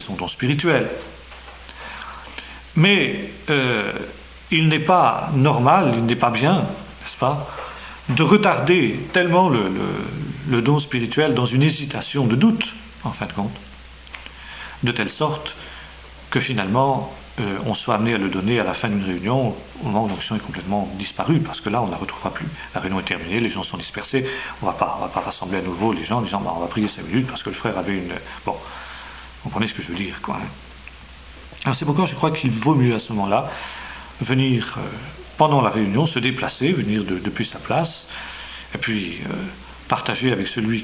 son don spirituel. Mais il n'est pas normal, il n'est pas bien, n'est-ce pas, de retarder tellement le don spirituel dans une hésitation de doute, en fin de compte, de telle sorte que finalement on soit amené à le donner à la fin d'une réunion au moment où l'onction est complètement disparue, parce que là on ne la retrouvera plus. La réunion est terminée, les gens sont dispersés, on ne va pas rassembler à nouveau les gens en disant on va prier 5 minutes parce que le frère avait une... Bon, vous comprenez ce que je veux dire, quoi. Alors c'est pourquoi je crois qu'il vaut mieux à ce moment-là venir pendant la réunion, se déplacer, venir depuis sa place, et puis partager avec celui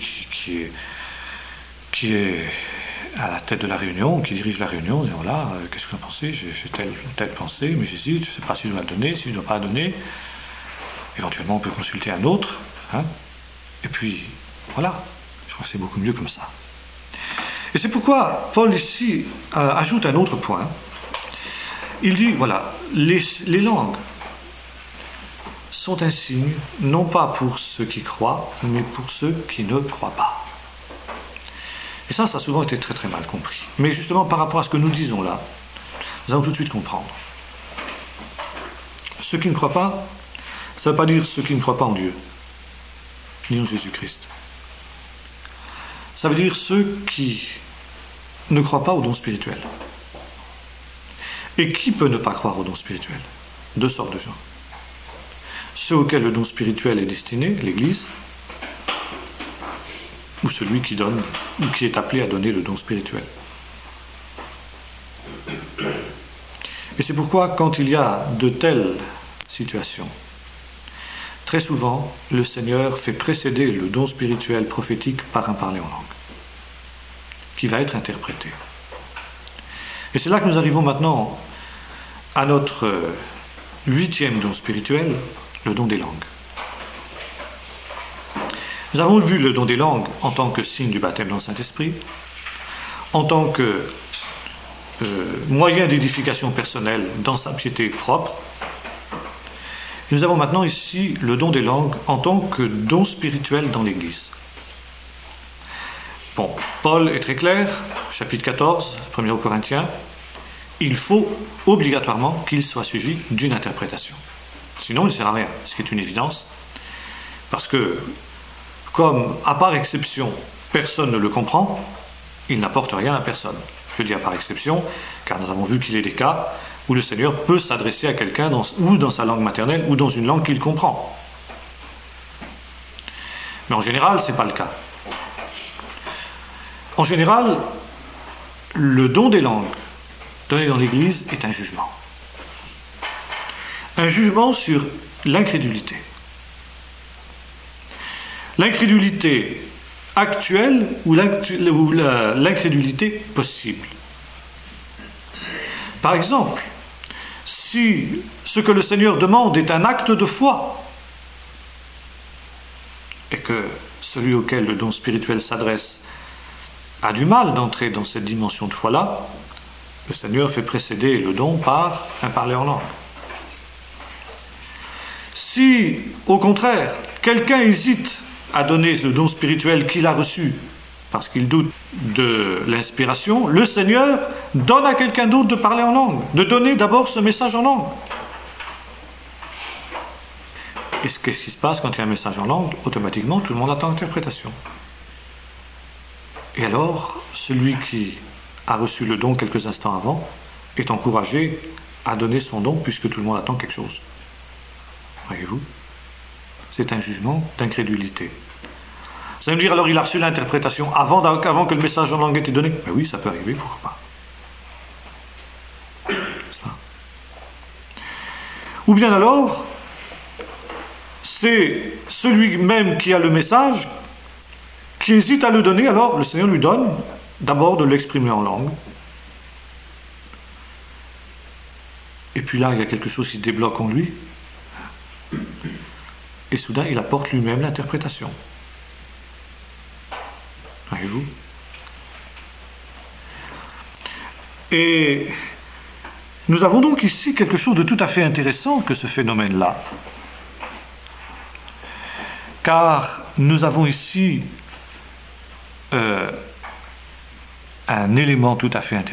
qui est à la tête de la réunion, qui dirige la réunion, disant voilà, qu'est-ce que vous en pensez, j'ai telle pensée, mais j'hésite, je ne sais pas si je dois la donner, si je ne dois pas la donner. Éventuellement, on peut consulter un autre, hein, et puis voilà, je crois que c'est beaucoup mieux comme ça. Et c'est pourquoi Paul ici ajoute un autre point. Il dit, voilà, les langues sont un signe, non pas pour ceux qui croient, mais pour ceux qui ne croient pas. Et ça a souvent été très très mal compris. Mais justement, par rapport à ce que nous disons là, nous allons tout de suite comprendre. Ceux qui ne croient pas, ça ne veut pas dire ceux qui ne croient pas en Dieu, ni en Jésus-Christ. Ça veut dire ceux qui ne croient pas au don spirituel. Et qui peut ne pas croire au don spirituel? Deux sortes de gens. Ceux auxquels le don spirituel est destiné, l'Église, ou celui qui donne, ou qui est appelé à donner le don spirituel. Et c'est pourquoi, quand il y a de telles situations, très souvent, le Seigneur fait précéder le don spirituel prophétique par un parler en langue, qui va être interprété. Et c'est là que nous arrivons maintenant à notre 8e don spirituel, le don des langues. Nous avons vu le don des langues en tant que signe du baptême dans le Saint-Esprit, en tant que moyen d'édification personnelle dans sa piété propre. Et nous avons maintenant ici le don des langues en tant que don spirituel dans l'Église. Bon, Paul est très clair, chapitre 14, 1er aux Corinthiens, il faut obligatoirement qu'il soit suivi d'une interprétation. Sinon, il ne sert à rien, ce qui est une évidence, parce que comme, à part exception, personne ne le comprend, il n'apporte rien à personne. Je dis à part exception, car nous avons vu qu'il y a des cas où le Seigneur peut s'adresser à quelqu'un ou dans sa langue maternelle ou dans une langue qu'il comprend. Mais en général, ce n'est pas le cas. En général, le don des langues donné dans l'Église est un jugement. Un jugement sur l'incrédulité. L'incrédulité actuelle ou l'incrédulité possible. Par exemple, si ce que le Seigneur demande est un acte de foi, et que celui auquel le don spirituel s'adresse a du mal d'entrer dans cette dimension de foi-là, le Seigneur fait précéder le don par un parler en langue. Si, au contraire, quelqu'un hésite à donner le don spirituel qu'il a reçu parce qu'il doute de l'inspiration, le Seigneur donne à quelqu'un d'autre de parler en langue, de donner d'abord ce message en langue. Et qu'est-ce qui se passe quand il y a un message en langue? Automatiquement, tout le monde attend l'interprétation. Et alors, celui qui a reçu le don quelques instants avant est encouragé à donner son don puisque tout le monde attend quelque chose. Voyez-vous? C'est un jugement d'incrédulité. Vous allez me dire, alors il a reçu l'interprétation avant que le message en langue ait été donné? Ben oui, ça peut arriver, pourquoi pas? Ou bien alors, c'est celui même qui a le message qui hésite à le donner, alors le Seigneur lui donne d'abord de l'exprimer en langue. Et puis là, il y a quelque chose qui se débloque en lui. Et soudain, il apporte lui-même l'interprétation. Voyez-vous? Et nous avons donc ici quelque chose de tout à fait intéressant que ce phénomène-là. Car nous avons ici un élément tout à fait intéressant.